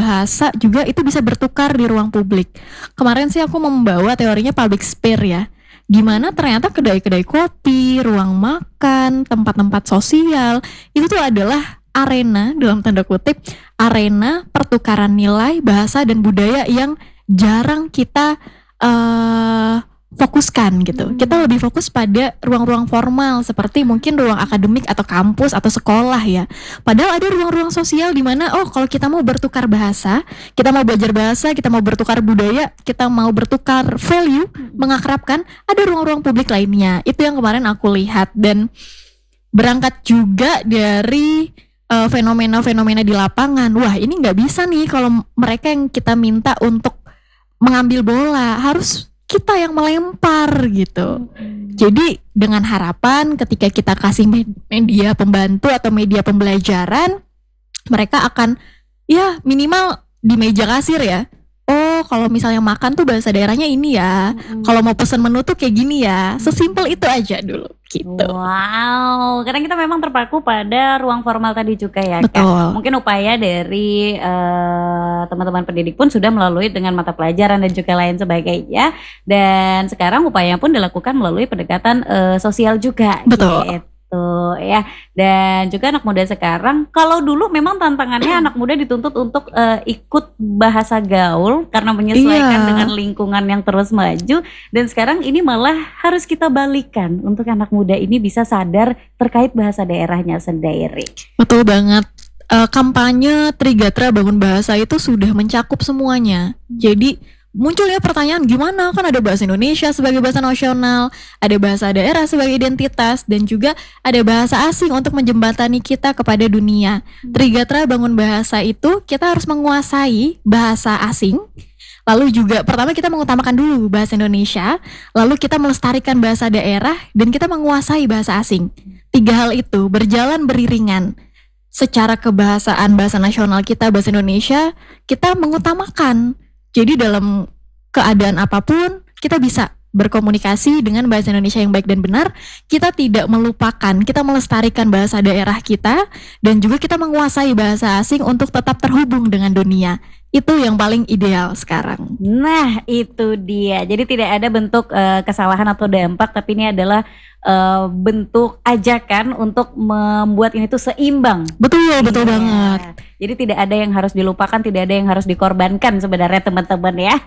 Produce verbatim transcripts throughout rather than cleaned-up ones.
bahasa juga itu bisa bertukar di ruang publik. Kemarin sih aku membawa teorinya public sphere ya, gimana ternyata kedai-kedai kopi, ruang makan, tempat-tempat sosial itu tuh adalah arena, dalam tanda kutip, arena pertukaran nilai, bahasa dan budaya yang jarang kita uh, fokuskan gitu. Hmm. Kita lebih fokus pada ruang-ruang formal seperti mungkin ruang akademik atau kampus atau sekolah ya. Padahal ada ruang-ruang sosial di mana oh kalau kita mau bertukar bahasa, kita mau belajar bahasa, kita mau bertukar budaya, kita mau bertukar value, hmm. mengakrabkan, ada ruang-ruang publik lainnya. Itu yang kemarin aku lihat dan berangkat juga dari uh, fenomena-fenomena di lapangan. Wah, ini nggak bisa nih kalau mereka yang kita minta untuk mengambil bola, harus kita yang melempar gitu. Hmm. Jadi dengan harapan ketika kita kasih media pembantu atau media pembelajaran, mereka akan ya minimal di meja kasir ya. Oh kalau misalnya makan tuh bahasa daerahnya ini ya. Hmm. Kalau mau pesen menu tuh kayak gini ya. Sesimpel itu aja dulu gitu. Wow, karena kita memang terpaku pada ruang formal tadi juga ya. Betul. Kan? Mungkin upaya dari uh, teman-teman pendidik pun sudah melalui dengan mata pelajaran dan juga lain sebagainya. Dan sekarang upaya pun dilakukan melalui pendekatan uh, sosial juga. Betul. Gitu. Ya, dan juga anak muda sekarang, kalau dulu memang tantangannya anak muda dituntut untuk uh, ikut bahasa gaul karena menyesuaikan iya. dengan lingkungan yang terus maju, dan sekarang ini malah harus kita balikan untuk anak muda ini bisa sadar terkait bahasa daerahnya sendiri. Betul banget. Uh, kampanye Trigatra Bangun Bahasa itu sudah mencakup semuanya. Jadi munculnya pertanyaan gimana kan ada bahasa Indonesia sebagai bahasa nasional, ada bahasa daerah sebagai identitas, dan juga ada bahasa asing untuk menjembatani kita kepada dunia. Hmm. Trigatra Bangun Bahasa itu kita harus menguasai bahasa asing, lalu juga pertama kita mengutamakan dulu bahasa Indonesia, lalu kita melestarikan bahasa daerah, dan kita menguasai bahasa asing. Tiga hal itu berjalan beriringan. Secara kebahasaan bahasa nasional kita, bahasa Indonesia, kita mengutamakan. Jadi dalam keadaan apapun kita bisa berkomunikasi dengan bahasa Indonesia yang baik dan benar. Kita tidak melupakan, kita melestarikan bahasa daerah kita, dan juga kita menguasai bahasa asing untuk tetap terhubung dengan dunia. Itu yang paling ideal sekarang. Nah itu dia, jadi tidak ada bentuk uh, kesalahan atau dampak, tapi ini adalah uh, bentuk ajakan untuk membuat ini tuh seimbang. Betul, betul iya. banget. Jadi tidak ada yang harus dilupakan, tidak ada yang harus dikorbankan sebenarnya teman-teman ya.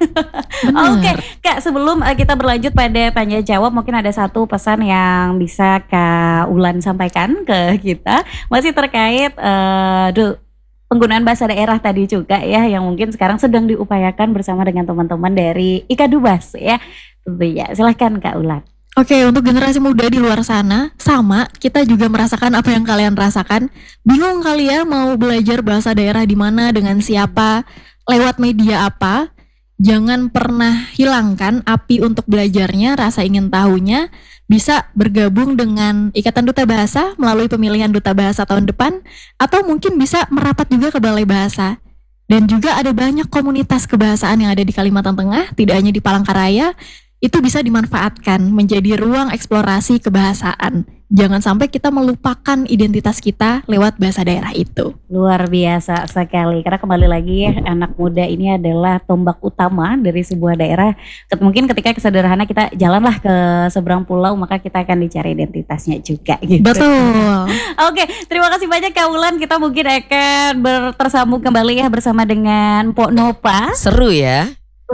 Oke, Kak, sebelum uh, kita berlanjut pada tanya jawab, mungkin ada satu pesan yang bisa Kak Ulan sampaikan ke kita, masih terkait uh, duh, penggunaan bahasa daerah tadi juga ya, yang mungkin sekarang sedang diupayakan bersama dengan teman-teman dari IKADUBAS ya. Tentunya, silahkan Kak Ulan. Oke, untuk generasi muda di luar sana, sama, kita juga merasakan apa yang kalian rasakan. Bingung kali ya mau belajar bahasa daerah di mana, dengan siapa, lewat media apa. Jangan pernah hilangkan api untuk belajarnya, rasa ingin tahunya. Bisa bergabung dengan Ikatan Duta Bahasa melalui pemilihan Duta Bahasa tahun depan, atau mungkin bisa merapat juga ke Balai Bahasa. Dan juga ada banyak komunitas kebahasaan yang ada di Kalimantan Tengah, tidak hanya di Palangkaraya. Itu bisa dimanfaatkan menjadi ruang eksplorasi kebahasaan. Jangan sampai kita melupakan identitas kita lewat bahasa daerah itu. Luar biasa sekali, karena kembali lagi ya, anak muda ini adalah tombak utama dari sebuah daerah. Mungkin ketika kesederhana kita jalanlah ke seberang pulau, maka kita akan dicari identitasnya juga gitu. Betul. Oke, terima kasih banyak Kak Ulan. Kita mungkin akan bersambung kembali ya bersama dengan Pok Nopa. Seru ya.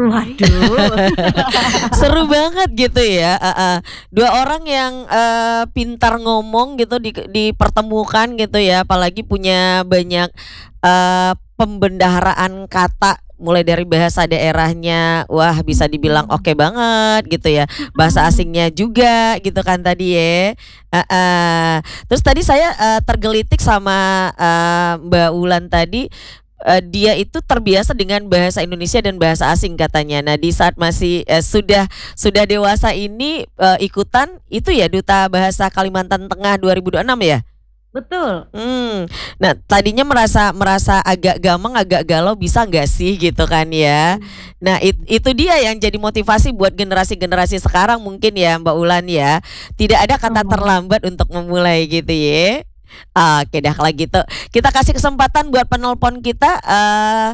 Waduh, seru banget gitu ya. Uh, uh. Dua orang yang uh, pintar ngomong gitu di, dipertemukan gitu ya, apalagi punya banyak uh, pembendaharaan kata, mulai dari bahasa daerahnya, wah bisa dibilang oke okay banget gitu ya. Bahasa asingnya juga gitu kan tadi ya. Uh, uh. Terus tadi saya uh, tergelitik sama uh, Mbak Ulan tadi. Uh, dia itu terbiasa dengan bahasa Indonesia dan bahasa asing katanya. Nah di saat masih uh, sudah sudah dewasa ini uh, ikutan itu ya Duta Bahasa Kalimantan Tengah dua ribu dua puluh enam ya. Betul. Hmm. Nah tadinya merasa merasa agak gamang, agak galau, bisa nggak sih gitu kan ya. Hmm. Nah it, itu dia yang jadi motivasi buat generasi-generasi sekarang mungkin ya Mbak Ulan ya. Tidak ada kata terlambat untuk memulai gitu ya. Oke dah kalau gitu kita kasih kesempatan buat penelpon kita uh,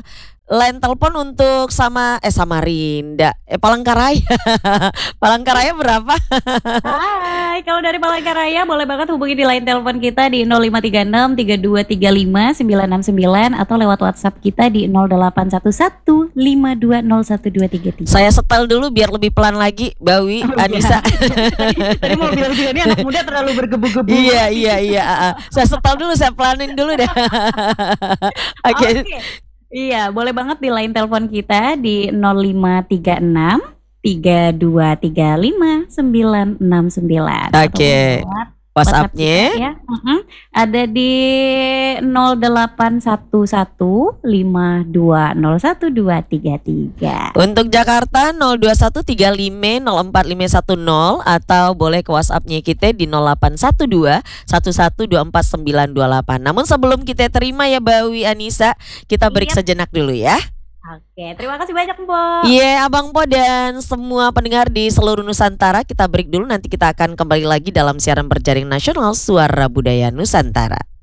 line telepon untuk sama eh Samarinda, eh Palangkaraya. Palangkaraya berapa? Hai, kalau dari Palangkaraya boleh banget hubungi di line telepon kita di nol lima tiga enam tiga dua tiga lima sembilan enam sembilan atau lewat WhatsApp kita di nol delapan satu satu lima dua nol satu dua tiga tiga. Saya setel dulu biar lebih pelan lagi, Bawi, Oh, Anissa. Tadi mau bilang juga nih anak muda terlalu bergebu-gebu. Iya iya iya. ah, ah. Saya setel dulu, saya pelanin dulu deh. Oke. Oke. Iya, boleh banget di line telepon kita di nol lima tiga enam tiga dua tiga lima sembilan enam sembilan. Oke. WhatsApp-nya ya. Mm-mm. Ada di nol delapan satu satu lima dua nol satu dua tiga tiga. untuk Jakarta nol dua satu tiga lima nol empat lima satu nol atau boleh ke WhatsApp-nya kita di nol delapan satu dua satu satu dua empat sembilan dua delapan. Namun sebelum kita terima ya Bawi Anissa, kita break Yep. sejenak dulu ya. Oke, terima kasih banyak Mbok. Iya, Abang Po dan semua pendengar di seluruh Nusantara, kita break dulu, nanti kita akan kembali lagi dalam siaran berjaring nasional Suara Budaya Nusantara.